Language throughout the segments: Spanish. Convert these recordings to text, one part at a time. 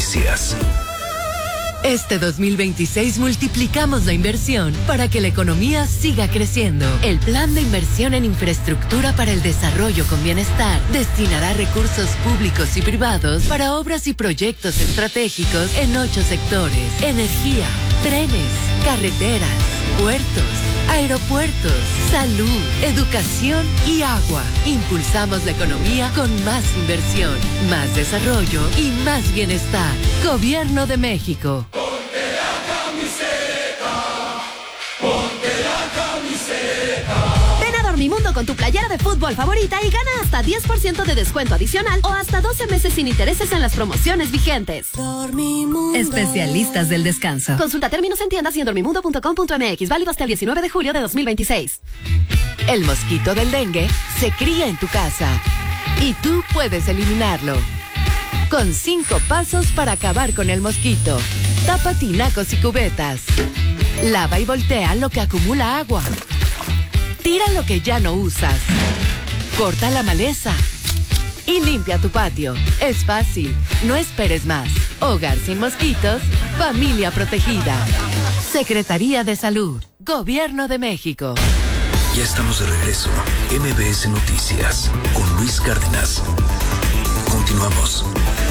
Noticias. Este 2026 multiplicamos la inversión para que la economía siga creciendo. El Plan de Inversión en Infraestructura para el Desarrollo con Bienestar destinará recursos públicos y privados para obras y proyectos estratégicos en 8 sectores: energía, trenes, carreteras, puertos, aeropuertos, salud, educación y agua. Impulsamos la economía con más inversión, más desarrollo y más bienestar. Gobierno de México. Ponte la camiseta, ponte la camiseta. Ven a Dormimundo con tu playera de fútbol favorita y gana hasta 10% de descuento adicional o hasta 12 meses sin intereses en las promociones vigentes. Dormimundo. Especialistas del descanso. Consulta términos en tiendas y en dormimundo.com.mx. Válido hasta el 19 de julio de 2026. El mosquito del dengue se cría en tu casa y tú puedes eliminarlo. Con 5 pasos para acabar con el mosquito. Tapa tinacos y cubetas. Lava y voltea lo que acumula agua. Tira lo que ya no usas. Corta la maleza. Y limpia tu patio. Es fácil. No esperes más. Hogar sin mosquitos. Familia protegida. Secretaría de Salud. Gobierno de México. Ya estamos de regreso. MBS Noticias con Luis Cárdenas. Continuamos.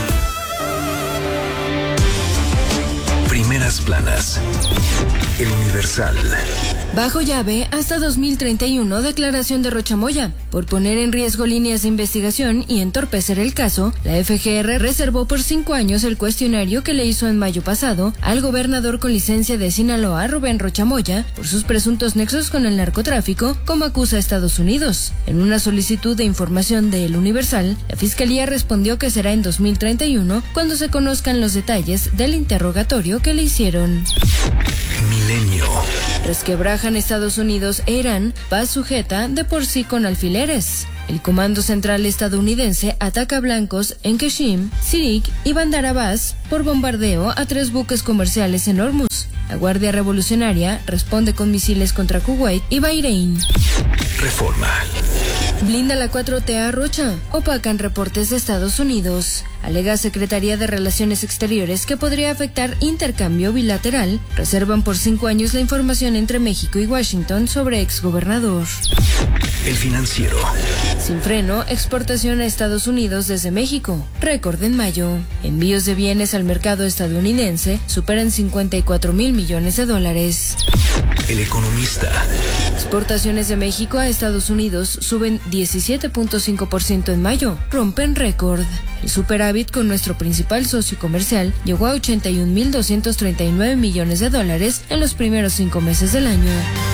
Primeras planas. El Universal. Bajo llave hasta 2031, declaración de Rocha Moya. Por poner en riesgo líneas de investigación y entorpecer el caso, la FGR reservó por 5 años el cuestionario que le hizo en mayo pasado al gobernador con licencia de Sinaloa, Rubén Rocha Moya, por sus presuntos nexos con el narcotráfico, como acusa a Estados Unidos. En una solicitud de información de El Universal, la Fiscalía respondió que será en 2031 cuando se conozcan los detalles del interrogatorio que le hicieron. Milenio. Resquebrajan Estados Unidos e Irán, paz sujeta de por sí con alfileres. El Comando Central estadounidense ataca blancos en Kashim, Sirik y Bandar Abbas por bombardeo a 3 buques comerciales en Hormuz. La Guardia Revolucionaria responde con misiles contra Kuwait y Bahrein. Reforma. Blinda la 4T a Rocha. Opacan reportes de Estados Unidos. Alega Secretaría de Relaciones Exteriores que podría afectar intercambio bilateral. Reservan por 5 años la información entre México y Washington sobre exgobernador. El Financiero. Sin freno, exportación a Estados Unidos desde México. Récord en mayo. Envíos de bienes al mercado estadounidense superan 54,000 millones de dólares. El Economista. Exportaciones de México a Estados Unidos suben 17.5% en mayo. Rompen récord. El superávit con nuestro principal socio comercial llegó a 81,239 millones de dólares en los primeros 5 meses del año.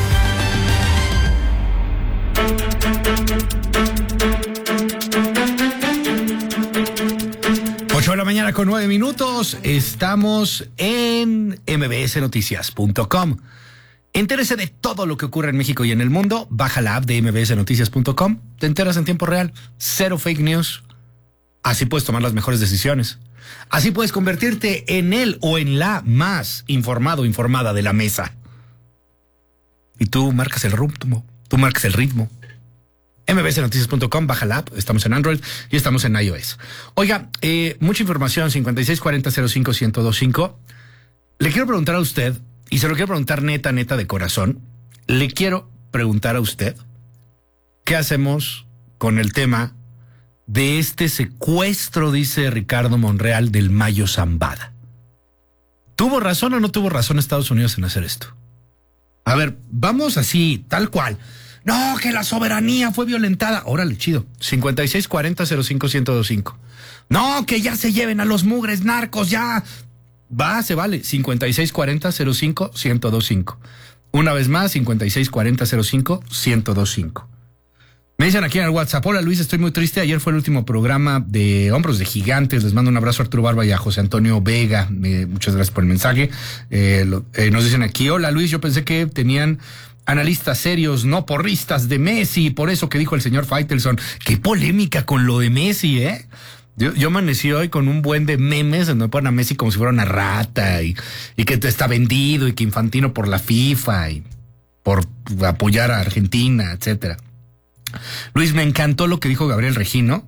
Mañana con 9 minutos, estamos en mbsnoticias.com. Entérese de todo lo que ocurre en México y en el mundo. Baja la app de mbsnoticias.com. Te enteras en tiempo real. 0 fake news. Así puedes tomar las mejores decisiones. Así puedes convertirte en el o en la más informado o informada de la mesa. Y tú marcas el ritmo. Tú marcas el ritmo. mbsnoticias.com, baja la app, estamos en Android y estamos en iOS. Oiga, mucha información, 5640-05-1025. Le quiero preguntar a usted, y se lo quiero preguntar neta de corazón, le quiero preguntar a usted, ¿qué hacemos con el tema de este secuestro, dice Ricardo Monreal, del Mayo Zambada? ¿Tuvo razón o no tuvo razón Estados Unidos en hacer esto? A ver, vamos así, tal cual. No, que la soberanía fue violentada. Órale, chido. 5640-05-1025. No, que ya se lleven a los mugres narcos, ya. Va, se vale. 5640-05-1025. Una vez más, 5640-05-1025. Me dicen aquí en el WhatsApp: hola Luis, estoy muy triste. Ayer fue el último programa de Hombros de Gigantes. Les mando un abrazo a Arturo Barba y a José Antonio Vega. Muchas gracias por el mensaje. Nos dicen aquí: hola Luis, yo pensé que tenían analistas serios, no porristas de Messi, por eso que dijo el señor Faitelson. Qué polémica con lo de Messi, ¿eh? Yo amanecí hoy con un buen de memes donde ponen a Messi como si fuera una rata y que está vendido y que Infantino por la FIFA y por apoyar a Argentina, etcétera. Luis, me encantó lo que dijo Gabriel Regino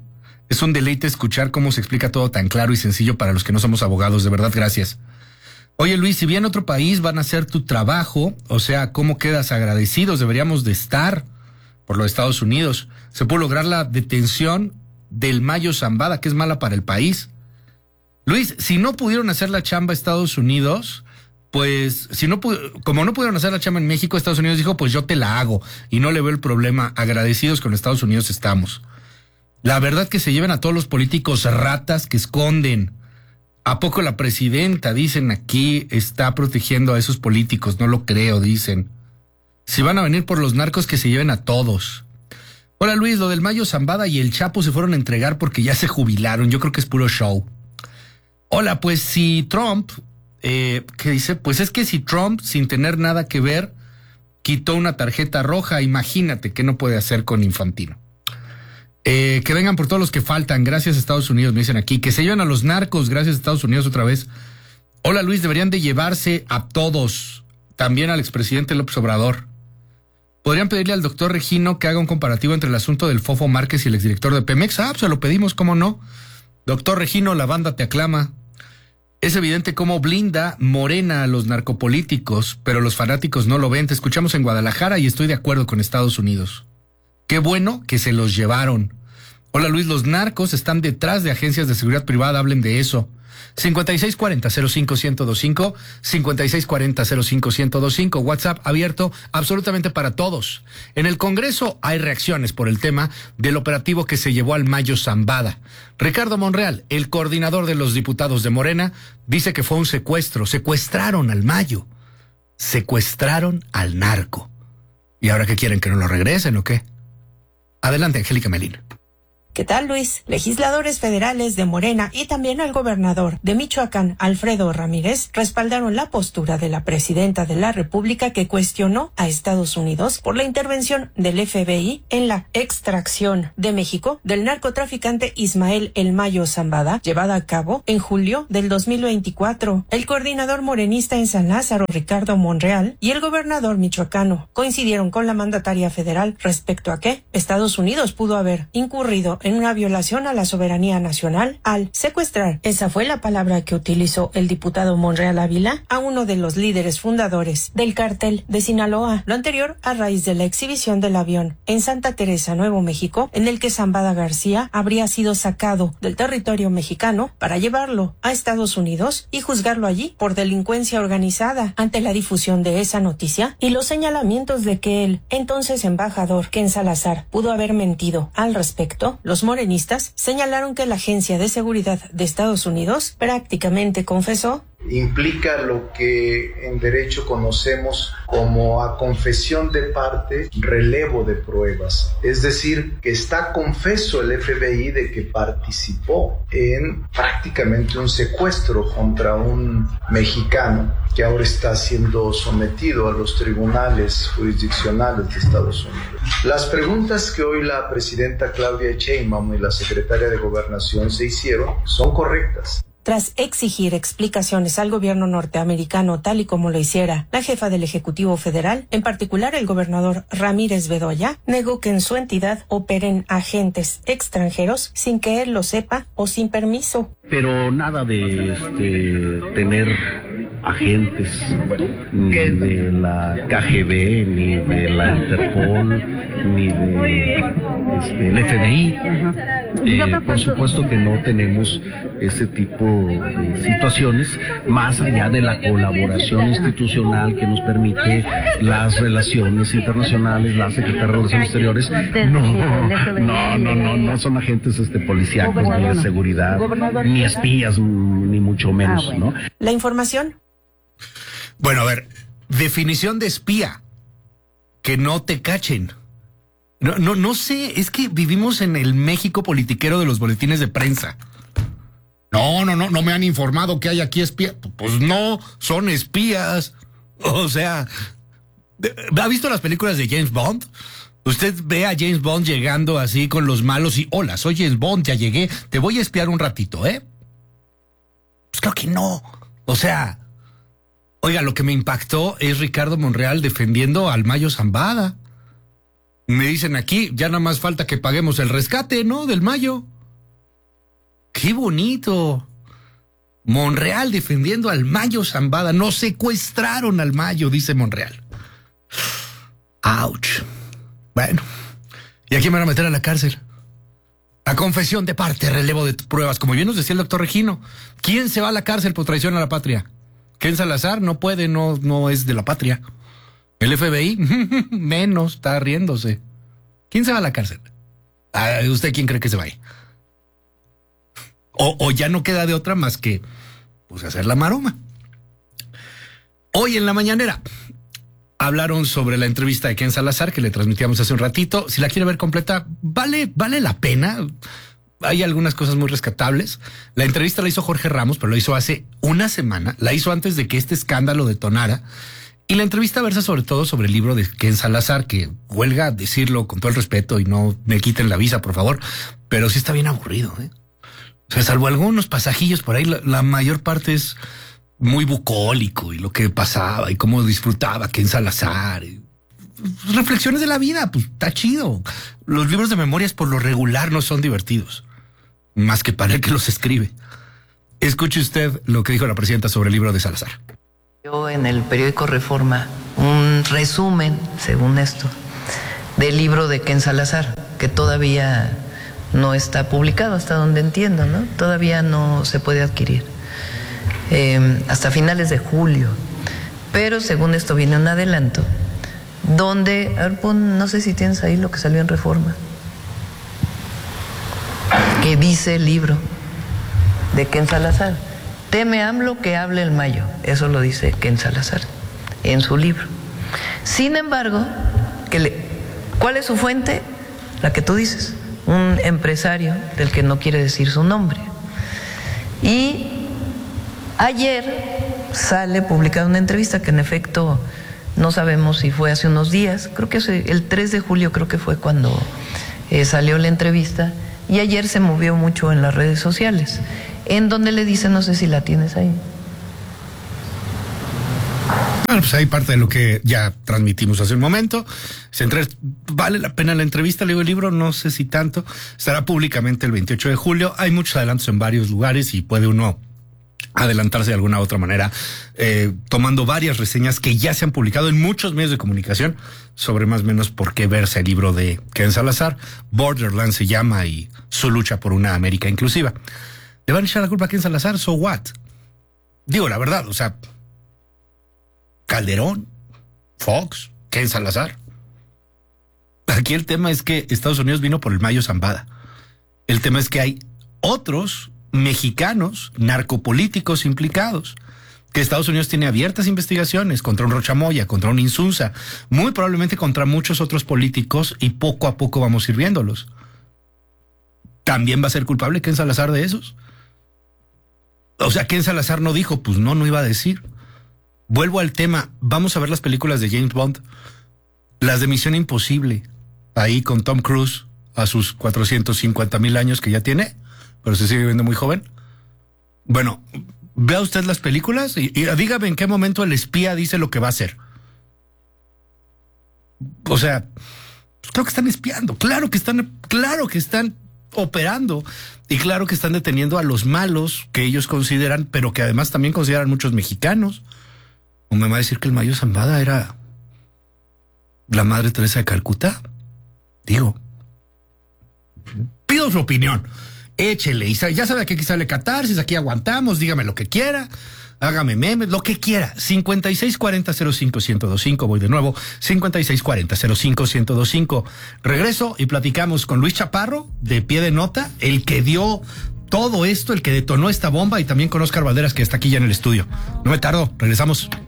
Es un deleite escuchar cómo se explica todo tan claro y sencillo para los que no somos abogados. De verdad, gracias. Oye, Luis, si viene otro país, van a hacer tu trabajo. O sea, ¿cómo quedas? Agradecidos deberíamos de estar por los Estados Unidos. Se pudo lograr la detención del Mayo Zambada, que es mala para el país. Luis, si no pudieron hacer la chamba Estados Unidos, pues, como no pudieron hacer la chamba en México, Estados Unidos dijo, pues yo te la hago. Y no le veo el problema. Agradecidos con Estados Unidos estamos. La verdad que se lleven a todos los políticos ratas que esconden. ¿A poco la presidenta, dicen aquí, está protegiendo a esos políticos? No lo creo, dicen. Si van a venir por los narcos, que se lleven a todos. Hola Luis, lo del Mayo Zambada y el Chapo se fueron a entregar porque ya se jubilaron. Yo creo que es puro show. Hola, pues si Trump, ¿qué dice? Pues es que si Trump, sin tener nada que ver, quitó una tarjeta roja, imagínate qué no puede hacer con Infantino. Que vengan por todos los que faltan, gracias a Estados Unidos, me dicen aquí. Que se lleven a los narcos, gracias a Estados Unidos otra vez. Hola Luis, deberían de llevarse a todos, también al expresidente López Obrador. ¿Podrían pedirle al doctor Regino que haga un comparativo entre el asunto del Fofo Márquez y el exdirector de Pemex? Ah, pues se lo pedimos, ¿cómo no? Doctor Regino, la banda te aclama. Es evidente cómo blinda Morena a los narcopolíticos, pero los fanáticos no lo ven. Te escuchamos en Guadalajara y estoy de acuerdo con Estados Unidos. Qué bueno que se los llevaron. Hola Luis, los narcos están detrás de agencias de seguridad privada, hablen de eso. 5640-05-1025, 5640-05-1025, WhatsApp abierto absolutamente para todos. En el Congreso hay reacciones por el tema del operativo que se llevó al Mayo Zambada. Ricardo Monreal, el coordinador de los diputados de Morena, dice que fue un secuestro. Secuestraron al Mayo, secuestraron al narco. ¿Y ahora qué quieren, que no lo regresen o qué? Adelante, Angélica Melín. ¿Qué tal, Luis? Legisladores federales de Morena y también el gobernador de Michoacán, Alfredo Ramírez, respaldaron la postura de la presidenta de la República que cuestionó a Estados Unidos por la intervención del FBI en la extracción de México del narcotraficante Ismael El Mayo Zambada, llevada a cabo en julio del 2024. El coordinador morenista en San Lázaro, Ricardo Monreal, y el gobernador michoacano coincidieron con la mandataria federal respecto a que Estados Unidos pudo haber incurrido en una violación a la soberanía nacional al secuestrar, esa fue la palabra que utilizó el diputado Monreal Ávila, a uno de los líderes fundadores del cártel de Sinaloa. Lo anterior a raíz de la exhibición del avión en Santa Teresa, Nuevo México, en el que Zambada García habría sido sacado del territorio mexicano para llevarlo a Estados Unidos y juzgarlo allí por delincuencia organizada. Ante la difusión de esa noticia y los señalamientos de que el entonces embajador Ken Salazar pudo haber mentido al respecto, los morenistas señalaron que la Agencia de Seguridad de Estados Unidos prácticamente confesó. Implica lo que en derecho conocemos como a confesión de parte, relevo de pruebas. Es decir, que está confeso el FBI de que participó en prácticamente un secuestro contra un mexicano que ahora está siendo sometido a los tribunales jurisdiccionales de Estados Unidos. Las preguntas que hoy la presidenta Claudia Sheinbaum y la secretaria de Gobernación se hicieron son correctas. Tras exigir explicaciones al gobierno norteamericano tal y como lo hiciera la jefa del Ejecutivo Federal, en particular el gobernador Ramírez Bedoya, negó que en su entidad operen agentes extranjeros sin que él lo sepa o sin permiso. Pero nada de tener agentes ni de la KGB, ni de la Interpol, ni del FBI. Por supuesto que no tenemos ese tipo de situaciones, más allá de la colaboración institucional que nos permite las relaciones internacionales, la Secretaría de Relaciones Exteriores. No son agentes policíacos, ni de seguridad, ni espías, ni mucho menos, ¿no? La información. Bueno, a ver, definición de espía, que no te cachen. No sé, es que vivimos en el México politiquero de los boletines de prensa. No me han informado que hay aquí espías. Pues no, son espías. O sea, ¿ha visto las películas de James Bond? Usted ve a James Bond llegando así con los malos y, hola, soy James Bond, ya llegué, te voy a espiar un ratito, ¿eh? Pues creo que no. O sea, oiga, lo que me impactó es Ricardo Monreal defendiendo al Mayo Zambada. Me dicen aquí, ya nada más falta que paguemos el rescate, ¿no? Del Mayo. ¡Qué bonito! Monreal defendiendo al Mayo Zambada. Nos secuestraron al Mayo, dice Monreal. ¡Auch! Bueno, ¿y a quién me van a meter a la cárcel? A confesión de parte, relevo de pruebas. Como bien nos decía el doctor Regino, ¿quién se va a la cárcel por traición a la patria? Ken Salazar no puede, no es de la patria. El FBI, menos, está riéndose. ¿Quién se va a la cárcel? ¿Usted quién cree que se vaya? O ya no queda de otra más que pues hacer la maroma. Hoy en la mañanera hablaron sobre la entrevista de Ken Salazar que le transmitíamos hace un ratito. Si la quiere ver completa, vale la pena. Hay algunas cosas muy rescatables. La entrevista la hizo Jorge Ramos, pero la hizo hace una semana. La hizo antes de que este escándalo detonara. Y la entrevista versa sobre todo sobre el libro de Ken Salazar, que huelga decirlo con todo el respeto y no me quiten la visa, por favor. Pero sí está bien aburrido, ¿eh? O sea, salvo algunos pasajillos por ahí, la mayor parte es muy bucólico y lo que pasaba y cómo disfrutaba Ken Salazar. Reflexiones de la vida, pues está chido. Los libros de memorias por lo regular no son divertidos, más que para el que los escribe. Escuche usted lo que dijo la presidenta sobre el libro de Salazar. Yo en el periódico Reforma un resumen, según esto, del libro de Ken Salazar, que todavía no está publicado, hasta donde entiendo, ¿no? Todavía no se puede adquirir. Hasta finales de julio. Pero según esto viene un adelanto, donde, a ver, no sé si tienes ahí lo que salió en Reforma, que dice el libro de Ken Salazar. Teme AMLO que hable el Mayo. Eso lo dice Ken Salazar en su libro. Sin embargo, ¿cuál es su fuente? La que tú dices, un empresario del que no quiere decir su nombre. Y ayer sale publicada una entrevista que en efecto no sabemos si fue hace unos días, creo que el 3 de julio creo que fue cuando salió la entrevista, y ayer se movió mucho en las redes sociales, en donde le dice, no sé si la tienes ahí. Bueno, pues ahí parte de lo que ya transmitimos hace un momento. Vale la pena la entrevista, leo el libro, no sé si tanto. Estará públicamente el 28 de julio. Hay muchos adelantos en varios lugares y puede uno adelantarse de alguna otra manera, tomando varias reseñas que ya se han publicado en muchos medios de comunicación sobre más o menos por qué verse el libro de Ken Salazar. Borderland se llama, y su lucha por una América inclusiva. ¿Le van a echar la culpa a Ken Salazar? ¿So what? Digo la verdad, o sea, Calderón, Fox, Ken Salazar. Aquí el tema es que Estados Unidos vino por el Mayo Zambada. El tema es que hay otros mexicanos narcopolíticos implicados, que Estados Unidos tiene abiertas investigaciones contra un Rocha Moya, contra un Insunza, muy probablemente contra muchos otros políticos, y poco a poco vamos a ir viéndolos. ¿También va a ser culpable Ken Salazar de esos? O sea, Ken Salazar no dijo, pues no iba a decir. Vuelvo al tema, vamos a ver las películas de James Bond, las de Misión Imposible, ahí con Tom Cruise a sus 450,000 años que ya tiene, pero se sigue viendo muy joven. Bueno, vea usted las películas y dígame en qué momento el espía dice lo que va a hacer. O sea, creo que están espiando, claro que están operando, y claro que están deteniendo a los malos que ellos consideran, pero que además también consideran muchos mexicanos. ¿O me va a decir que el Mayo Zambada era la Madre Teresa de Calcuta? Digo, pido su opinión. Échele, y ya sabe que aquí sale catarsis, aquí aguantamos, dígame lo que quiera, hágame memes, lo que quiera. 5640-05-1025, voy de nuevo, 5640-05-1025. Regreso y platicamos con Luis Chaparro, de Pie de Nota, el que dio todo esto, el que detonó esta bomba, y también con Oscar Valderas, que está aquí ya en el estudio. No me tardo, regresamos.